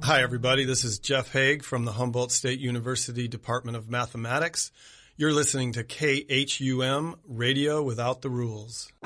Hi, everybody. This is Jeff Haig from the Humboldt State University Department of Mathematics. You're listening to KHUM Radio Without the Rules.